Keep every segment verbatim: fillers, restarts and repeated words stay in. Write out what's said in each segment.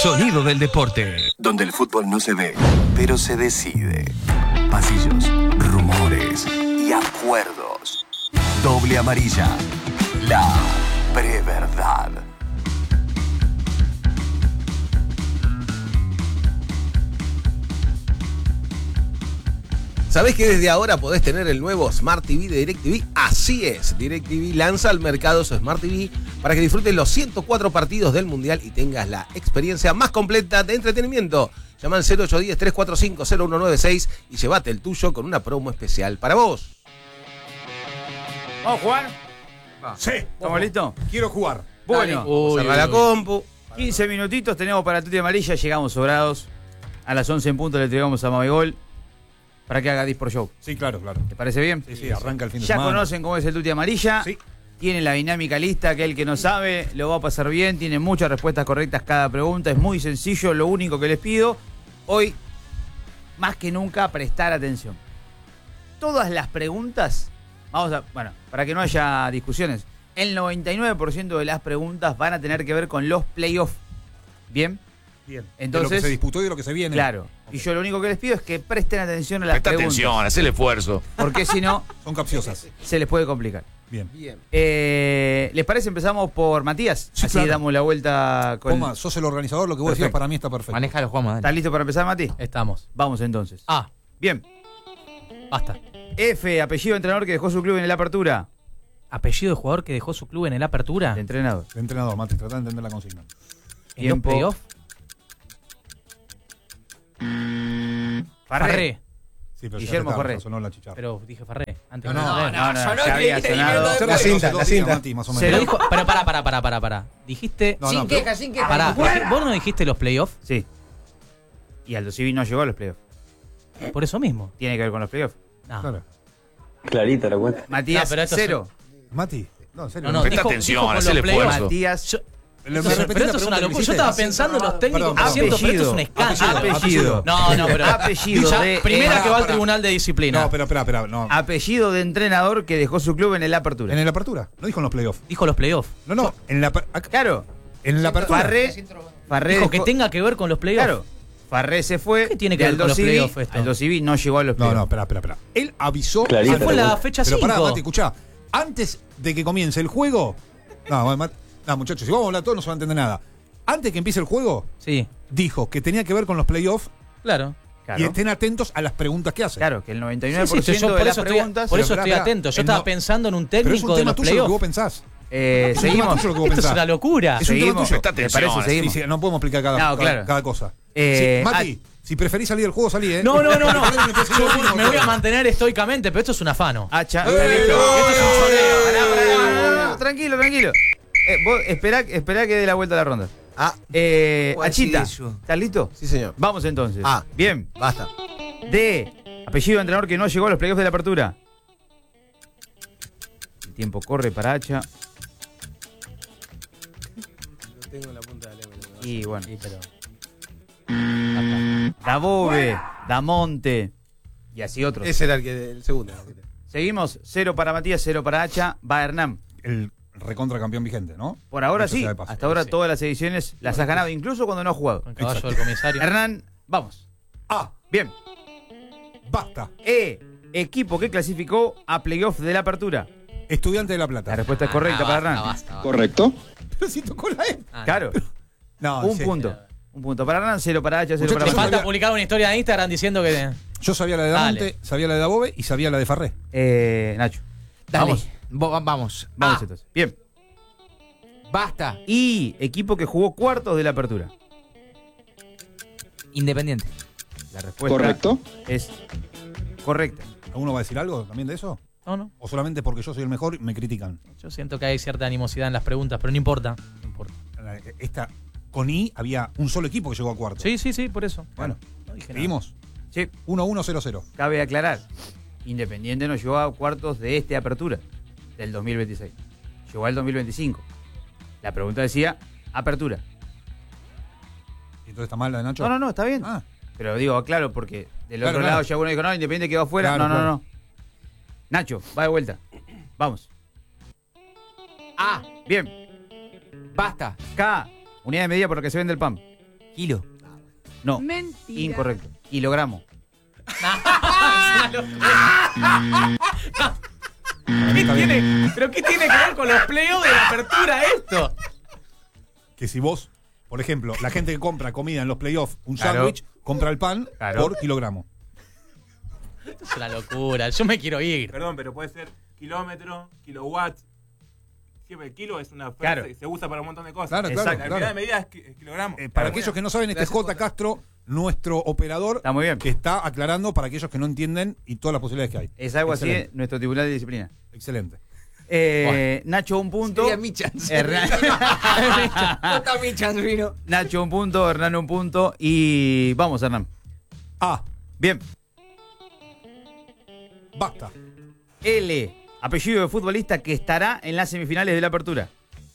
sonido del deporte. Donde el fútbol no se ve, pero se decide. Pasillos, rumores y acuerdos. Doble amarilla. La preverdad. ¿Sabés que desde ahora podés tener el nuevo Smart T V de DirecTV? Así es, DirecTV lanza al mercado su Smart T V para que disfrutes los ciento cuatro partidos del Mundial y tengas la experiencia más completa de entretenimiento. Llama al cero ocho uno cero, tres cuatro cinco, cero uno nueve seis y llévate el tuyo con una promo especial para vos. ¿Vamos a jugar? Va. Sí. ¿Estamos listos? Quiero jugar. Bueno, Uy, cerrá la compu. quince minutitos tenemos para Tuti Amarilla, llegamos sobrados. A las once en punto le entregamos a Mabegol para que haga Disport Show. Sí, claro, claro. ¿Te parece bien? Sí, sí, arranca el fin de Ya semana. conocen cómo es el Tuti Amarilla. Sí. Tiene la dinámica lista, aquel que no sabe lo va a pasar bien, tiene muchas respuestas correctas cada pregunta, es muy sencillo, lo único que les pido, hoy, más que nunca, prestar atención. Todas las preguntas, vamos a, bueno, para que no haya discusiones, el noventa y nueve por ciento de las preguntas van a tener que ver con los playoffs. ¿Bien? Bien. Entonces, de lo que se disputó y de lo que se viene. Claro. Y yo lo único que les pido es que presten atención a las Presta preguntas. atención, haz el esfuerzo. Porque si no, Son capciosas. se les puede complicar. Bien. Bien. Eh, ¿Les parece? Empezamos por Matías. Sí, Así claro. damos la vuelta con. Toma, sos el organizador, lo que vos decías Perfecto. para mí está perfecto. Manejalo, Juanma, dale. ¿Estás listo para empezar, Mati? Estamos. Vamos entonces. A. Bien. Basta. F, apellido de entrenador que dejó su club en la apertura. Apellido de jugador que dejó su club en la apertura. De entrenador. El entrenador, Mati, tratá de entender la consigna. En los Tiempo. playoffs. Farré. Farré. Sí, pero ya Guillermo está, Farré. ya sonó la chicharra. Pero dije Farré. Antes No, que no, Farré. No, no, ya había sonado. Cerca La de cinta, doce, la doce cinta. días, Mati, más o menos. Pero dijo. Pero pará, pará, pará, pará, pará. Dijiste. No, sin no, queja, sin queja. Pará, dije- ¿vos no dijiste los playoffs? Sí. Y Aldo Civi no llegó a los playoffs. Por eso mismo. Tiene que ver con los playoffs. No. Claro. Clarita la cuenta. Matías, No, pero esto cero. Mati, no, en serio. No, no, Presta dijo- atención, dijo con haz el los playoffs. esfuerzo. Matías. Yo- Le- Esto me es- repetí pero la esto es pregunta una que locura. Yo hiciste. estaba pensando en los técnicos Perdón, que perdón. siento, pero esto es un Apellido. escándalo. Apellido. No, no, pero. Apellido Ya, de- primera Pará, que va al pará. tribunal de disciplina. No, pero espera, espera. No. Apellido de entrenador que dejó su club en la apertura. En la apertura. No dijo en los playoffs. Dijo los playoffs. No, no. En la, aper- acá- Claro. en la apertura. Farré. Farré Dijo que dejó- tenga que ver con los playoffs. Claro. Farré se fue. ¿Qué tiene que y ver Aldo con los Civi- playoffs esto? Aldo Civi no llegó a los No, playoffs. no, espera, espera, espera. Él avisó. Clarita Esa fue la la cuenta. fecha Pero pará, cinco. Mati, escuchá. Antes de que comience el juego. No, bueno, Mati- no, muchachos, si vamos a hablar todos no se va a entender nada. Antes que empiece el juego, Sí, dijo que tenía que ver con los playoffs claro. Claro. y estén atentos a las preguntas que hace. Claro, que el noventa y Sí, nueve por sí, ciento yo por de las eso estoy, preguntas. por eso Pero, estoy espera, atento. Yo espera, estaba no- pensando en un Pero es un técnico de tema los tuyo lo que vos playoffs. pensás. Eh, Es un tema seguimos. tuyo lo que vos Esto es pensás. una locura. Es un tema Seguimos. tuyo. Presta ¿Te atención, parece? así. Sí, Seguimos. sí, no podemos explicar cada, No, cada- claro. cada cosa. Eh, Sí, Mati, si preferís salir del juego, salí, ¿eh? No, no, no, no. Porque tenés que Yo empezar me voy a el mantener estoicamente, pero esto es un afano. Hacha. Eh, está listo. eh, Esto es un eh, choreo. eh, Pará, pará, eh, pará, pará. Tranquilo, tranquilo. Eh, vos esperá, esperá que dé la vuelta a la ronda. Ah, Eh, Pues Achita, sí, yo. ¿estás listo? sí, señor. Vamos entonces. Ah. Bien. Basta. D. Apellido de entrenador que no llegó a los playoffs de la apertura. El tiempo corre para Hacha. No tengo la punta de la lengua. Y bueno. Sí, pero. Dabove, Damonte. Y así otros. Ese era el, que, el segundo. Seguimos. Cero para Matías, cero para Hacha. Va Hernán. El recontra campeón vigente, ¿no? Por ahora Dicho sí. sea de paso. Hasta ahora Sí. todas las ediciones las has ganado, incluso cuando no has jugado. Con el caballo del comisario. Hernán, vamos. Ah, Bien. basta. E. Equipo que clasificó a playoff de la apertura. Estudiante de La Plata. La respuesta es correcta Ah, para basta, Hernán. basta, basta. ¿Correcto? Pero si tocó la E. Ah, no. Claro. No, Un sí. punto. Un punto para Hernán, cero para Hacha, cero Muchachos, para Te yo Matías. falta sabía- publicar una historia de Instagram diciendo que. Yo sabía la de Damonte, Dale. sabía la de Dabove y sabía la de Farré. Eh, Nacho. Dale. Vamos. Vo- vamos. Vamos Ah, entonces. Bien. basta. Y equipo que jugó cuartos de la apertura. Independiente. La respuesta ¿Correcto? es correcta. ¿Alguno va a decir algo también de eso? No, no. ¿O solamente porque yo soy el mejor me critican? Yo siento que hay cierta animosidad en las preguntas, pero no importa. No importa. Esta, con I había un solo equipo que llegó a cuarto. Sí, sí, sí, por eso. Bueno, No dije nada. seguimos. Sí, uno uno cero cero. cabe aclarar. Independiente no llegó a cuartos de este apertura del dos mil veintiséis. Llegó al dos mil veinticinco. La pregunta decía apertura. ¿Y entonces está mal la de Nacho? No, no, no, está bien. Ah, Pero digo, claro, porque del Claro, otro claro. lado ya uno dijo, no, Independiente quedó afuera. Claro, no, no, claro. no. Nacho, va de vuelta. Vamos. Ah, Bien. basta. K. Unidad de medida por lo que se vende el pan. Kilo. No, Mentira. incorrecto. Kilogramo. ¿Qué tiene, ¿Pero qué tiene que ver con los playoffs de la apertura esto? Que si vos, por ejemplo, la gente que compra comida en los playoffs, un Claro. sándwich, compra el pan Claro. por kilogramo. Esto es una locura. Yo me quiero ir. Perdón, pero puede ser kilómetro, kilowatts. Siempre el kilo es una frase Claro. que se usa para un montón de cosas. Claro, claro, La unidad claro. de medida es, ki- es kilogramo. Eh, para Pero aquellos bueno, que no saben, este es J. Castro, nuestro operador, Está muy bien. que está aclarando para aquellos que no entienden y todas las posibilidades que hay. Es algo así, Excelente. eh, nuestro tribunal de disciplina. Excelente. Eh, Nacho, un punto. Sería Michans. Hernán- Jota Michans vino. Nacho, un punto. Hernán, un punto. Y vamos, Hernán. A. Bien. Basta. L. Apellido de futbolista que estará en las semifinales de la apertura.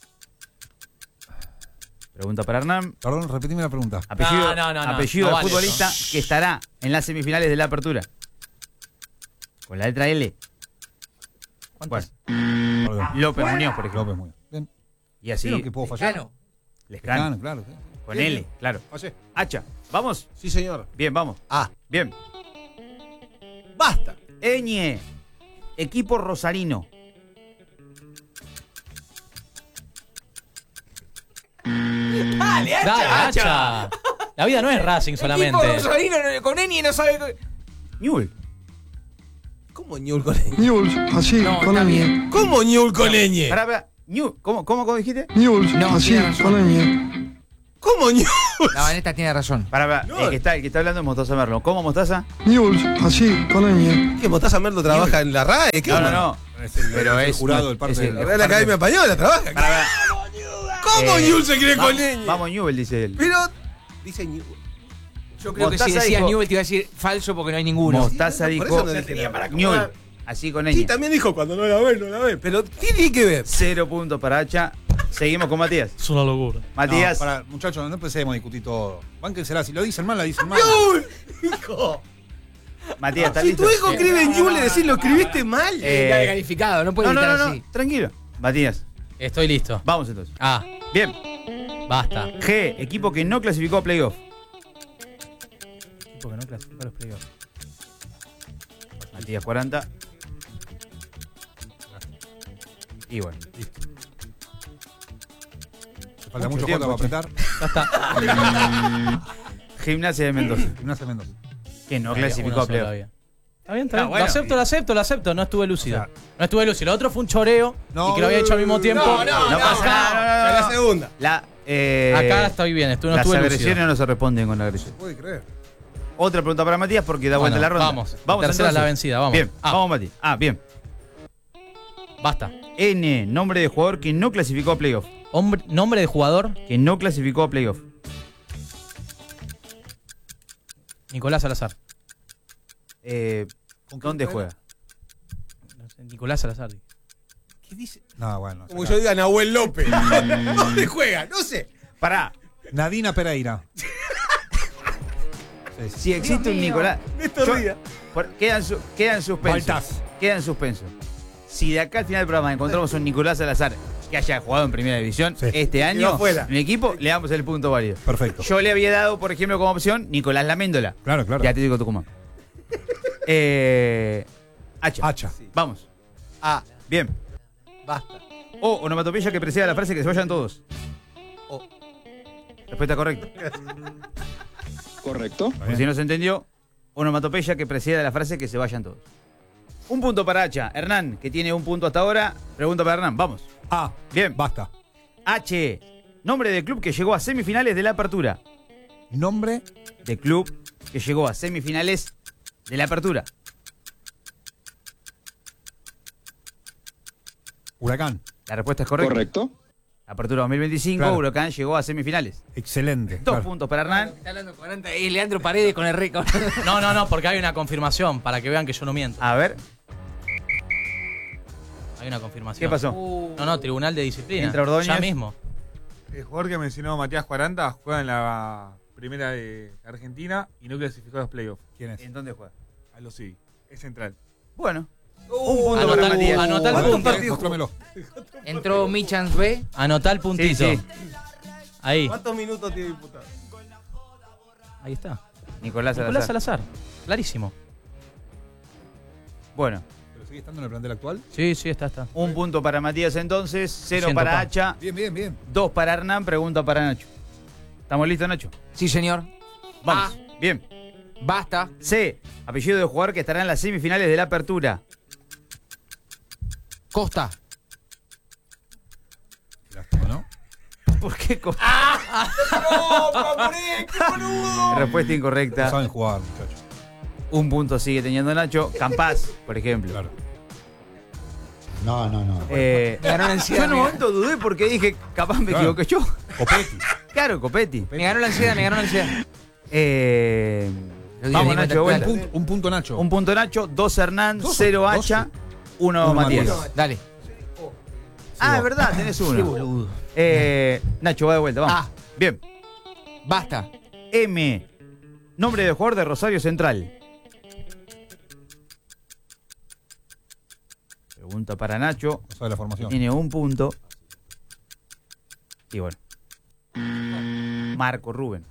Pregunta para Hernán. Perdón, repetime la pregunta. Apellido, No, no, no, no. apellido No de vale futbolista que estará en las semifinales de la apertura. Con la letra L. Bueno, Perdón. López Muñoz, por ejemplo. López muy bien. Y así. ¿Vieron que puedo fallar? Lescano. Lescano. Lescano, claro. sí. Con Bien, L, bien. claro. Fallé. Hacha. ¿Vamos? Sí, señor. Bien, vamos. Ah, Bien. basta. Eñe. Equipo rosarino. Dale, hacha. Dale, hacha. La vida no es Racing solamente. Equipo rosarino con Eni no sabe. Newell. ¿Cómo Ñul con leñe? News, así, No, con está la bien. ¿Cómo Ñul con leñe? Pará, pará. Newell. ¿Cómo, cómo, cómo dijiste? News, No, así, tiene razón. con la mía. ¿Cómo Ñul? La Vanessa tiene razón. Pará, pará. No. El, que está, el que está hablando es Mostaza Merlo. ¿Cómo, Mostaza? News, así, con la mía. ¿Qué, Mostaza Merlo trabaja en la R A E? ¿Qué No, no, onda? no. Es el, Pero es el es- jurado no, del parte es el- del- La Real Academia Española trabaja. Pará, pará. ¿Cómo Eh, Ñul se quiere con vamos, leñe? vamos, Newell, dice él. Pero, dice Ñul. Yo creo que si Mostaza decías dijo- Newell te iba a decir falso porque no hay ninguno. Mostaza Sí, por dijo eso no dije nada. Newell. Así con Sí, Eñe. también dijo cuando no la ve, no la ve. Pero, ¿qué tiene que ver? Cero puntos para Hacha. Seguimos con Matías. Es una locura. Matías. No, para, muchachos, no empecemos a discutir todo. Bánquensela, si lo dicen mal, la dicen mal. ¡Ñul! Hijo. Matías, ¿estás Si listo? tu hijo escribe Ñul, le decís, lo escribiste mal. Eh, Ya calificado, no puede no, no, gritar no, no, así. tranquilo. Matías, Estoy listo. vamos entonces. Ah, Bien. basta. G, equipo que no clasificó a playoff. Equipo que no clasificó a los playoffs. Matías cuarenta. Y bueno. Falta Mucho mucho tiempo, Jota para che. apretar. Ya está. Gimnasia de Mendoza. Gimnasia Mendoza. Que no Había clasificó uno a playoff. solo había. Está bien, está No, bien. bueno. Lo acepto, lo acepto, lo acepto. No estuve lúcido. O sea, no estuve lúcido. Lo otro fue un choreo No, y que lo había hecho al mismo tiempo. no, no, No pasa nada. No, no, no, La no. segunda. La, eh, Acá estoy bien, estuve, no las estuve agresiones lúcido. no se responden con la agresión. puede creer. Otra pregunta para Matías porque da vuelta Bueno, la ronda. vamos. Vamos Tercera es la entonces. vencida, vamos. Bien, Ah. vamos Matías. Ah, bien. Basta. N, nombre de jugador que no clasificó a playoff. Hombre, nombre de jugador, Que no clasificó a playoff. Nicolás Salazar. Eh, ¿Dónde juega? No sé, Nicolás Salazar. ¿Qué dice? No, bueno. Como saca. yo diga Nahuel López. ¿Dónde juega? No sé. Pará. Nadina Pereira. Sí, sí. Si existe un Nicolás. Néstor Yo- Díaz. por- quedan, su, quedan suspenso. Baltaz. Queda en suspenso. Si de acá al final del programa encontramos un Nicolás Salazar que haya jugado en primera división Sí. este año afuera. en el equipo, le damos el punto válido. Perfecto. Yo le había dado, por ejemplo, como opción Nicolás Laméndola. Claro, claro. Ya te digo Tucumán. eh, Hacha. Hacha. Vamos. Ah, Bien. basta. O onomatopeya que preceda la frase que se vayan todos. O. Respuesta correcta. Correcto. Por si no se entendió, onomatopeya que preceda la frase que se vayan todos. Un punto para Hacha. Hernán, que tiene un punto hasta ahora. Pregunta para Hernán. Vamos. A. Bien. Basta. H. Nombre del club que llegó a semifinales de la apertura. Nombre. De club que llegó a semifinales de la apertura. Huracán. La respuesta es correcta. Correcto. Apertura dos mil veinticinco, Claro. Huracán llegó a semifinales. Excelente. Dos claro. puntos para Hernán. Está hablando con Anta- es Leandro Paredes con el récord. No, no, no, porque hay una confirmación para que vean que yo no miento. A ver, Hay una confirmación. ¿qué pasó? No, no, Tribunal de Disciplina. Entra Ordóñez. Ya mismo. El jugador que mencionó Matías cuarenta juega en la primera de Argentina y no clasificó a los playoffs. ¿Quién es? ¿En dónde juega? A los sí. Es central. Bueno, Uh, un punto anotá para el- Matías. anotá el ¿Cuántos punto. partidos? Mostrámelo. Entró Michans B. Anotá el puntito. Sí, sí. Ahí. ¿Cuántos minutos tiene diputado? Ahí está. Nicolás Salazar. Nicolás Salazar. Clarísimo. Bueno. ¿Pero sigue estando en el plantel actual? Sí, sí, está, está. Un punto para Matías entonces, cero Siento para pan. Hacha, Bien, bien, bien. dos para Hernán, pregunta para Nacho. ¿Estamos listos, Nacho? Sí, señor. Vamos. Bien. Basta. C. Apellido de jugador que estará en las semifinales de la apertura. Costa. Lástima, ¿no? ¿Por qué Costa? ¡No, Papuré, qué boludo! Respuesta No incorrecta. saben jugar, muchachos. Un punto sigue teniendo Nacho. Campás, por ejemplo. Claro. No, no, no. Eh, Me ganó la yo ansiedad. en un me, momento dudé porque dije, capaz me Claro. equivoqué yo. Copetti. Claro, Copetti. me ganó la ansiedad, me ganó la ansiedad. Eh, Lo di- vamos, di cuenta Nacho, de Un vuelta. punto, un punto Nacho. Un punto Nacho, dos Hernán, Dos- cero doce. Hacha, uno, Uno Matías. Matías. Dale. Ah, es vos. verdad, tenés uno. Eh, Nacho, va de vuelta, vamos. Ah. Bien. Basta. M. Nombre de jugador de Rosario Central. Pregunta para Nacho. No sabe la formación. Tiene un punto. Y bueno. Marco Rubén.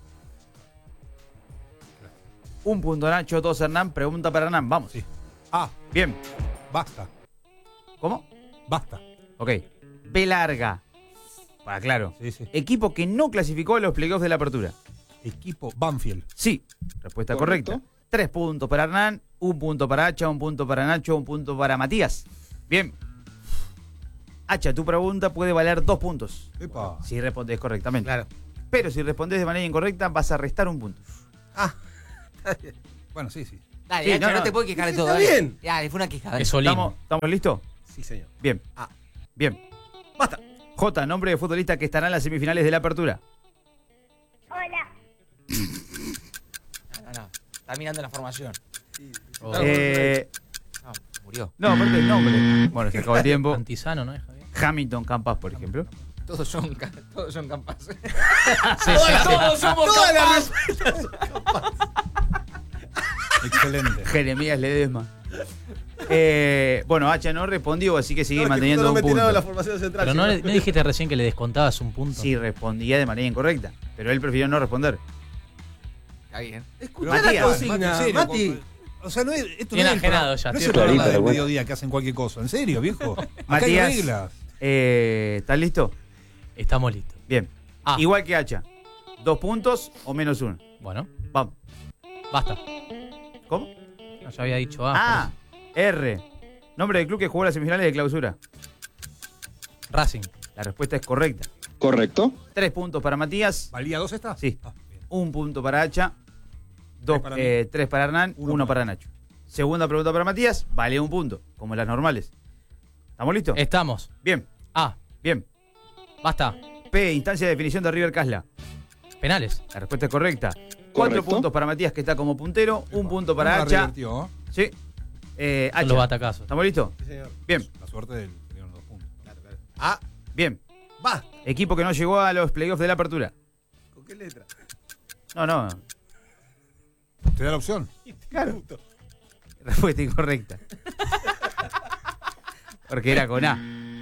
Un punto Nacho, dos Hernán. Pregunta para Hernán. Vamos. Sí. Ah, Bien. basta. ¿Cómo? Basta. Ok. B larga. Para claro. Sí, sí. Equipo que no clasificó a los playoffs de la apertura. Equipo Banfield. Sí. Respuesta Correcto. correcta. Tres puntos para Hernán, un punto para Hacha, un punto para Nacho, un punto para Matías. Bien. Hacha, tu pregunta puede valer dos puntos. Epa. Si respondes correctamente. Claro. Pero si respondes de manera incorrecta, vas a restar un punto. Ah, Bueno, sí, sí. Dale, Sí, Hacha, no, no, no. te puedes quejar de Está todo. Dale. bien. Dale, fue una queja. dale. Es Solín. ¿Estamos, ¿Estamos listos? sí, señor. Bien. Ah. Bien. Basta. J, nombre de futbolista que estará en las semifinales de la apertura. Hola. No, no, no. Está mirando la formación. Oh. Eh, No, murió. no, aparte el nombre. Bueno, se acabó el tiempo. Antizano, ¿no es, Javier? Hamilton Campas, por ejemplo. Todos son, ca- todos son capaces. Sí, sí, sí. Todos somos capaces. Excelente. Jeremías Ledesma. Eh, bueno, Hacha no respondió, así que sigue No, es que manteniendo justo no un me tiraron la punto. formación central. Pero no, sino- no dijiste recién que le descontabas un punto. Sí, respondía de manera incorrecta. Pero él prefirió no responder. Está bien. Escuchá la Matías, consigna, Mati, en serio, Mati. con- O sea, no es, esto Bien no es el ajenado programa- ya, No es tío. el programa Clarita, del la mediodía que hacen cualquier cosa. En serio, viejo. Acá Matías. hay reglas. Eh, ¿Estás listo? Estamos listos. Bien. Ah. Igual que Hacha. ¿Dos puntos o menos uno? Bueno, Vamos. basta. ¿Cómo? No, ya había dicho A. Ah, R. Nombre del club que jugó las semifinales de clausura. Racing. La respuesta es correcta. Correcto. Tres puntos para Matías. ¿Valía dos esta? Sí. Ah, bien. Un punto para Hacha. Dos, Tres para mí. eh, tres para Hernán. Uno Uno, para para Nacho. Segunda pregunta para Matías. Vale un punto, como las normales. ¿Estamos listos? Estamos. Bien, A. bien. Basta. P. Instancia de definición de River Casla. Penales. La respuesta es correcta. Cuatro Correcto. puntos para Matías, que está como puntero. Un punto para No la Hacha. revertió, ¿eh? Sí. Eh, Son Hacha. los batacazos. ¿Estamos listos? Sí, señor. Bien, La suerte del que dieron dos puntos. Ah, bien. basta. Equipo que no llegó a los playoffs de la apertura. ¿Con qué letra? No, no. ¿Te da la opción? Claro. Respuesta incorrecta. Porque era con A.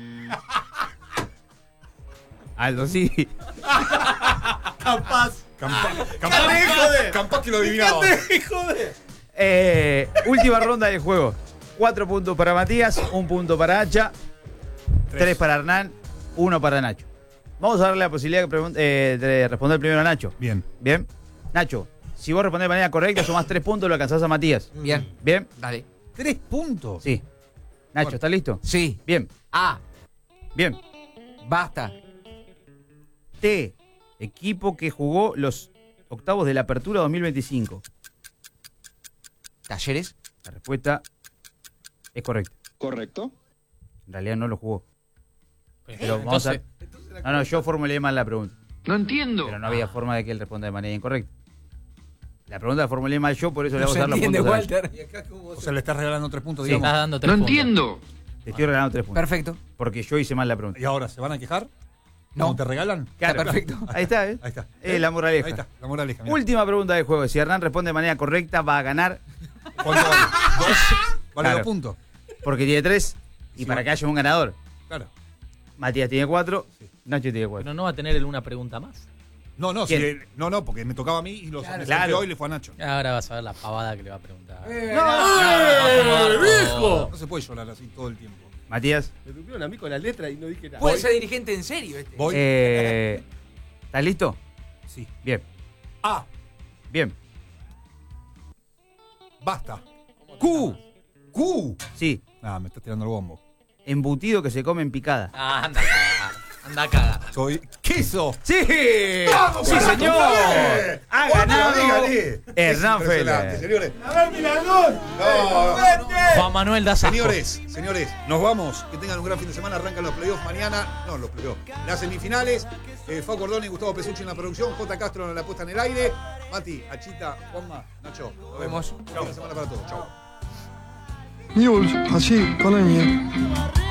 Aldo, sí. Capaz. Campa, joder! Capaz que lo adivinaba. Joder. Eh, última ronda del juego. Cuatro puntos para Matías, un punto para Hacha, tres, para Hernán, uno para Nacho. Vamos a darle la posibilidad de, pregun- eh, de responder primero a Nacho. Bien. Bien. Nacho, si vos respondes de manera correcta, sumás tres puntos, lo alcanzás a Matías. Bien. Bien. Dale. ¿Tres puntos? Sí. Nacho, Bueno. ¿estás listo? Sí. Bien. A. Bien. Basta. T. Equipo que jugó los octavos de la Apertura dos mil veinticinco. Talleres. La respuesta es correcta. Correcto. En realidad no lo jugó. Pero vamos Entonces, a... No, no, yo formulé mal la pregunta. No entiendo. Pero no había forma de que él responda de manera incorrecta. La pregunta la formulé mal yo, por eso le No vamos se a dar los entiende, puntos a Nacho. Walter. ¿Y acá cómo O sea, le estás regalando tres puntos, Sí, digamos. estás dando tres No puntos. entiendo. Te estoy regalando tres puntos. Perfecto. Porque yo hice mal la pregunta. ¿Y ahora se van a quejar? No. ¿Cómo te regalan? Claro. Está perfecto. Ahí está, ¿eh? Ahí está. Eh, la moraleja. Ahí está, la moraleja. mirá. Última pregunta del juego. Si Hernán responde de manera correcta, va a ganar ¿Cuánto vale? ¿Dos? Vale Claro. dos puntos. porque tiene tres. Y Sí, para va. que haya un ganador. Claro. Matías tiene cuatro, Sí. Nacho tiene cuatro. Pero no va a tener él una pregunta más. No, no, ¿Quién? si- no, no, porque me tocaba a mí y los Claro. me Claro. sorteó y le fue a Nacho. Ahora vas a ver la pavada que le va a preguntar. ¡Eh, no, viejo! No se puede llorar así todo el tiempo. Matías. Me tuvieron a mí con la letra y no dije nada. Puede ser dirigente en serio este. Voy. Eh, ¿Estás listo? Sí. Bien. A. Bien. Basta. Q. Q. Sí. Ah, me estás tirando el bombo. Embutido que se come en picada. Ah, anda a cagar. Anda a cagar. Soy queso. ¡Sí! ¡Vamos, ¡Sí, carajo, señor! dale! Ha Otra, ganado dígale. Hernán Es impresionante, Félix. señores. ¡A ver, Milanón! No, Juan Manuel da asco. Señores, señores, nos vamos. Que tengan un gran fin de semana. Arrancan los playoffs mañana. No, los playoffs. Las semifinales. Eh, Fau Cordón y Gustavo Pesucci en la producción. J. Castro en la puesta en el aire. Mati, Achita, Juanma, Nacho. Nos vemos. Fin de semana para todos. Chau. Jules, así, con la